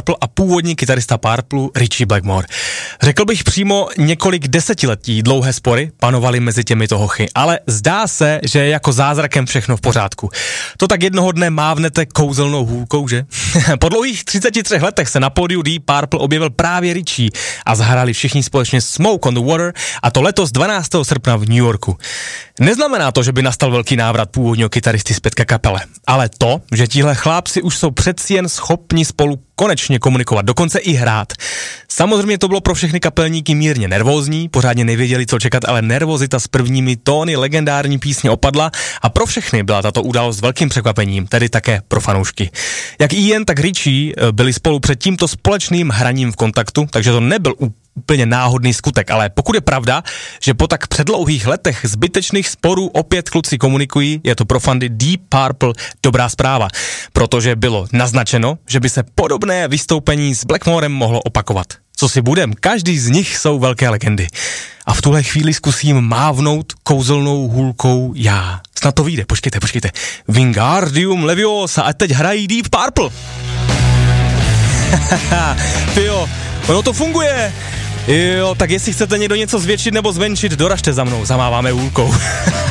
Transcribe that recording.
Purple a původní kytarista Purple Ritchie Blackmore. Řekl bych přímo, několik desetiletí dlouhé spory panovaly mezi těmito hochy, ale zdá se, že je jako zázrakem všechno v pořádku. To tak jednoho dne mávnete kouzelnou hůlkou, že? Po dlouhých 33 letech se na pódiu Deep Purple objevil právě Ritchie a zahráli všichni společně Smoke on the Water, a to letos 12. srpna v New Yorku. Neznamená to, že by nastal velký návrat původního kytaristy zpět ke kapele, ale to, že tihle chlápci už jsou přeci jen schopni spolu konečně komunikovat, dokonce i hrát. Samozřejmě to bylo pro všechny kapelníky mírně nervózní, pořádně nevěděli, co čekat, ale nervozita s prvními tóny legendární písně opadla a pro všechny byla tato událost velkým překvapením, tedy také pro fanoušky. Jak Ian, tak Ritchie byli spolu před tímto společným hraním v kontaktu, takže to nebyl úplně náhodný skutek, ale pokud je pravda, že po tak předlouhých letech zbytečných sporů opět kluci komunikují, je to pro fandy Deep Purple dobrá zpráva, protože bylo naznačeno, že by se podobné vystoupení s Blackmorem mohlo opakovat. Co si budem, každý z nich jsou velké legendy. A v tuhle chvíli zkusím mávnout kouzelnou hůlkou já. Snad to vyjde, počkejte. Wingardium Leviosa, a teď hrají Deep Purple. Tyjo, ono to funguje. Jo, tak jestli chcete někdo něco zvětšit nebo zmenšit, doražte za mnou, zamáváme hůlkou.